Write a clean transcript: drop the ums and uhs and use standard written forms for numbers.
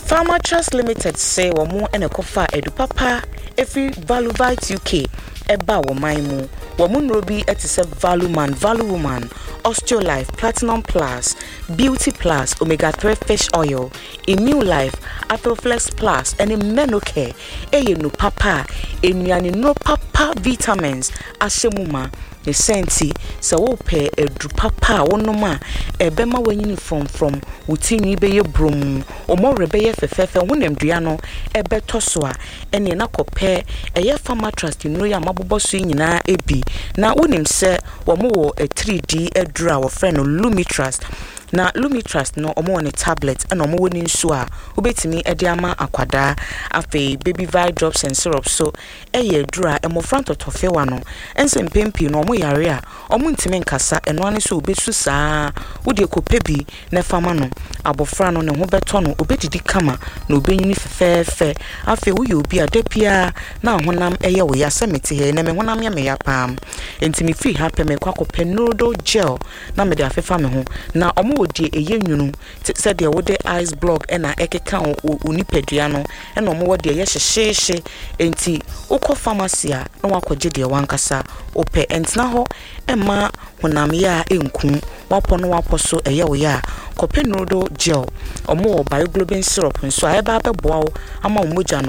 Pharma Trust Limited say wo mo ene kofa edu papa efi Valuvite UK eba wo maimu wo mo nrobi etise Value Man, Value Woman, Osteolife, Platinum Plus, Beauty Plus, Omega 3 Fish Oil, Immune Life, Athroflex Plus, and Menocare. Eye no papa, enuane no papa vitamins, ashemuma, the senti, so wo pe edu papa wonoma, ebema when from wutini be ye brum, or more rebeye fefefe, wunem diano, ebe toswa, ene na kope, eye Pharma Trust, you know ya mabubo swingina ebi, na wunim se, wamu a 3D edra or friend Lumi Trust. Na Lumi Trust no omo on a tablet and omo woni nso a obetimi ediama akwada afi baby vi drops and syrup so eye dura emo front tofe wa no ense mpempi no omo yare a omo ntimi nkasa eno ane so obesu saa wode kopebi na fama no abofra no ne ho beto no obedidi kama na obenyini fefefe afi wo ye obi adapia na honam eye wo ya semete he na me honam ya me ya pam entimi free happy me kwakope noodle gel na me de afefa me ho na omo wodi eye nwunu said de wode ice block na ekeka onipadua no na omo wode eye hyehye enti ukọ pharmacy a na wakoje de wankasa ope entina ho ema honam ya enku wapo no wapo so eye wo ya kope noodle gel omo bioglobin syrup nso a eba beboa ama omoja no